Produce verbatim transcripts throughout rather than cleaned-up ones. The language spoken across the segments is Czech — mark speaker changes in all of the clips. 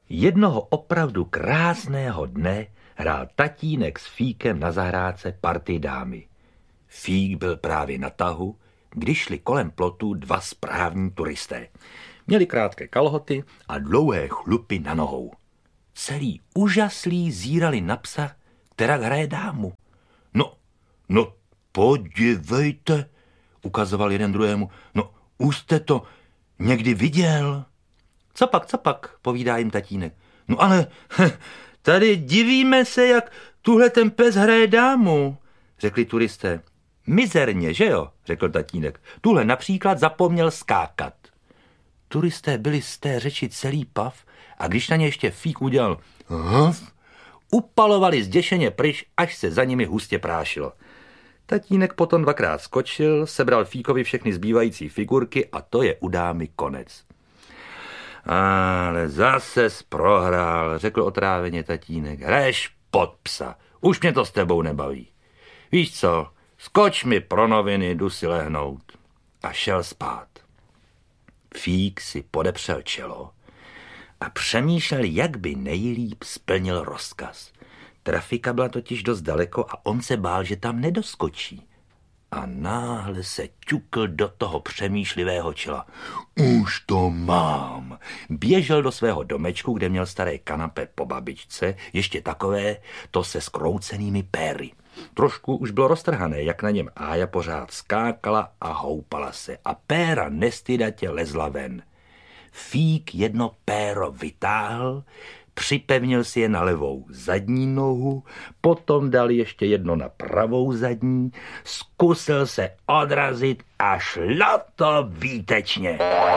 Speaker 1: Jednoho opravdu krásného dne hrál tatínek s Fíkem na zahrádce partii dámy. Fík byl právě na tahu, když šli kolem plotu dva správní turisté. Měli krátké kalhoty a dlouhé chlupy na nohou. Celý úžaslí zírali na psa, která hraje dámu. No, no, podívejte, ukazoval jeden druhému, no, už jste to někdy viděl? Co pak, co pak, povídá jim tatínek. No ale tady divíme se, jak tuhle ten pes hraje dámu, řekli turisté. Mizerně, že jo, řekl tatínek. Tuhle například zapomněl skákat. Turisté byli z té řeči celý pav a když na ně ještě Fík udělal haf, upalovali zděšeně pryč, až se za nimi hustě prášilo. Tatínek potom dvakrát skočil, sebral Fíkovi všechny zbývající figurky a to je u dámy konec. Ale zase prohrál, řekl otráveně tatínek. Hraješ pod psa, už mě to s tebou nebaví. Víš co, skoč mi pro noviny, jdu si lehnout. A šel spát. Fík si podepřel čelo a přemýšlel, jak by nejlíp splnil rozkaz. Trafika byla totiž dost daleko a on se bál, že tam nedoskočí. A náhle se ťukl do toho přemýšlivého čela. Už to mám. Běžel do svého domečku, kde měl staré kanapé po babičce, ještě takové, to se skroucenými péry. Trošku už bylo roztrhané, jak na něm Ája pořád skákala a houpala se a péra nestydatě lezla ven. Fík jedno péro vytáhl, připevnil si je na levou zadní nohu, potom dal ještě jedno na pravou zadní, zkusil se odrazit a šlo to výtečně.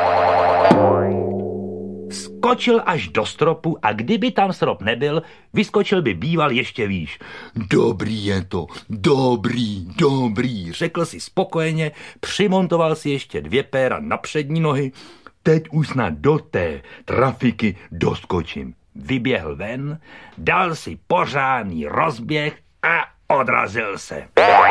Speaker 1: Skočil až do stropu a kdyby tam strop nebyl, vyskočil by býval ještě výš. Dobrý je to, dobrý, dobrý, řekl si spokojeně, přimontoval si ještě dvě péra na přední nohy. Teď už snad do té trafiky doskočím. Vyběhl ven, dal si pořádný rozběh a odrazil se.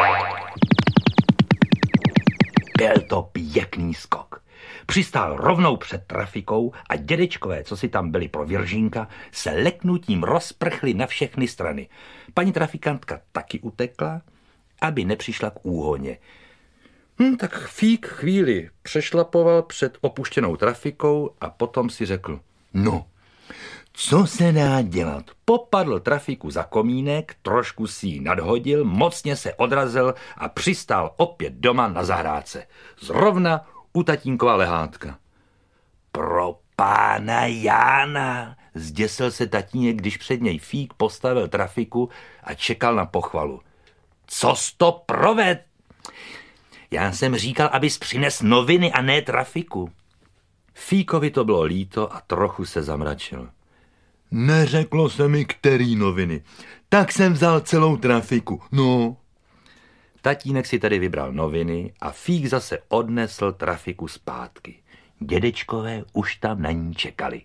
Speaker 1: Byl to pěkný skok. Přistál rovnou před trafikou a dědečkové, co si tam byli pro Viržínka, se leknutím rozprchli na všechny strany. Paní trafikantka taky utekla, aby nepřišla k úhoně. Hm, tak Fík chvíli přešlapoval před opuštěnou trafikou a potom si řekl, no, co se dá dělat? Popadl trafiku za komínek, trošku si ji nadhodil, mocně se odrazil a přistál opět doma na zahrádce. Zrovna u tatínkova lehátka. Pro pána Jána, zděsil se tatínek, když před něj Fík postavil trafiku a čekal na pochvalu. Což to proved? Já jsem říkal, abys přines noviny a ne trafiku. Fíkovi to bylo líto a trochu se zamračil. Neřeklo se mi, který noviny. Tak jsem vzal celou trafiku, no. Tatínek si tady vybral noviny a Fík zase odnesl trafiku zpátky. Dědečkové už tam na ní čekali.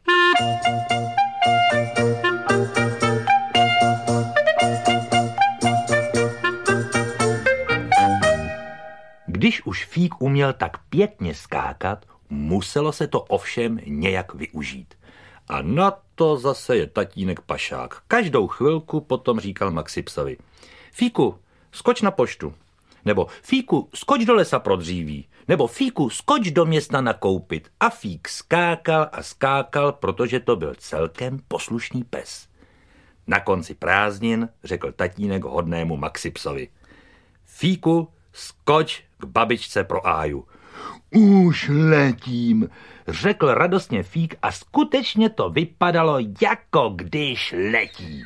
Speaker 1: Když už Fík uměl tak pěkně skákat, muselo se to ovšem nějak využít. A na to zase je tatínek pašák. Každou chvilku potom říkal Maxi psovi. Fíku, skoč na poštu. Nebo Fíku, skoč do lesa pro dříví. Nebo Fíku, skoč do města nakoupit. A Fík skákal a skákal, protože to byl celkem poslušný pes. Na konci prázdnin řekl tatínek hodnému Maxi psovi. Fíku, skoč k babičce pro Áju. Už letím, řekl radostně Fík a skutečně to vypadalo, jako když letí.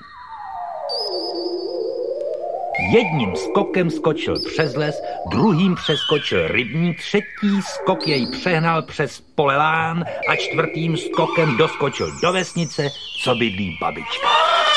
Speaker 1: Jedním skokem skočil přes les, druhým přeskočil rybník, třetí skok jej přehnal přes pole lán a čtvrtým skokem doskočil do vesnice, co bydlí babička.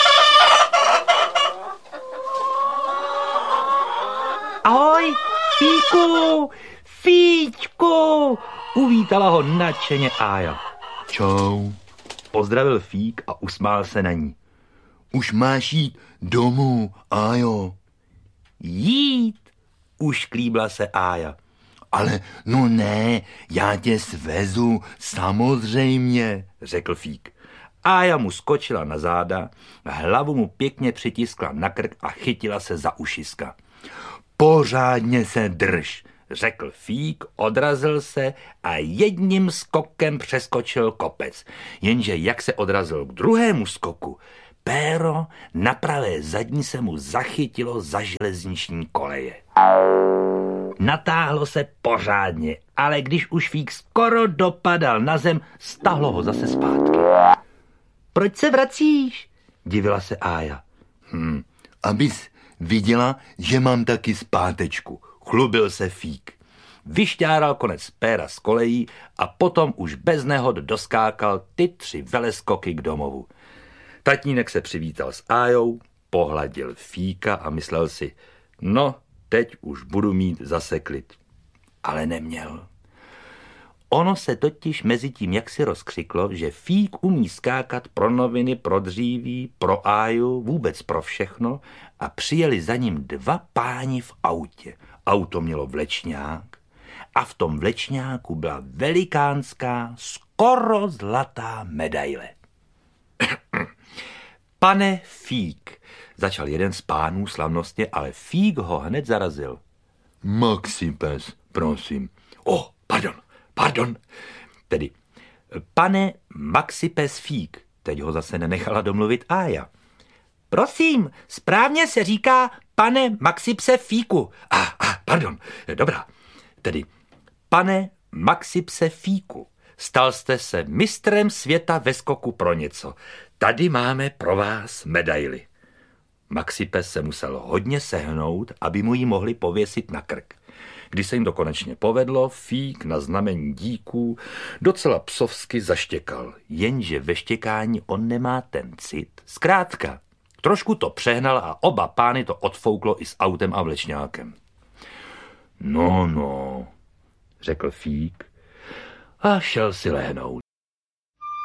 Speaker 1: Ahoj, Fíku, Fíčku, uvítala ho nadšeně Ája. Čau, pozdravil Fík a usmál se na ní. Už máš jít domů, Ájo. Jít, už klíbla se Ája. Ale no ne, já tě svezu, samozřejmě, řekl Fík. Ája mu skočila na záda, hlavu mu pěkně přitiskla na krk a chytila se za ušiska. Pořádně se drž, řekl Fík, odrazil se a jedním skokem přeskočil kopec. Jenže jak se odrazil k druhému skoku, péro na pravé zadní se mu zachytilo za železniční koleje. Natáhlo se pořádně, ale když už Fík skoro dopadal na zem, stahlo ho zase zpátky. Proč se vracíš? Divila se Ája. Hm, abys viděla, že mám taky zpátečku, chlubil se Fík. Vyšťáral konec péra z kolejí a potom už bez nehod doskákal ty tři veleskoky k domovu. Tatínek se přivítal s Ájou, pohladil Fíka a myslel si, no, teď už budu mít zase klid. Ale neměl. Ono se totiž mezi tím jaksi rozkřiklo, že Fík umí skákat pro noviny, pro dříví, pro Áju, vůbec pro všechno a přijeli za ním dva páni v autě. Auto mělo vlečňák a v tom vlečňáku byla velikánská, skoro zlatá medaile. Pane Fík, začal jeden z pánů slavnostně, ale Fík ho hned zarazil. Maxipes, prosím. O, oh, pardon, pardon. Tedy, pane Maxipes Fík, teď ho zase nenechala domluvit Ája. Prosím, správně se říká pane Maxipse Fíku. A, ah, ah, pardon, dobrá. Tedy, pane Maxipse Fíku, stal jste se mistrem světa ve skoku pro něco. Tady máme pro vás medaili. Maxipes se musel hodně sehnout, aby mu ji mohli pověsit na krk. Když se jim to konečně povedlo, Fík na znamení díků docela psovsky zaštěkal, jenže ve štěkání on nemá ten cit. Zkrátka, trošku to přehnal a oba pány to odfouklo i s autem a vlečňákem. No, no, řekl Fík a šel si lehnout.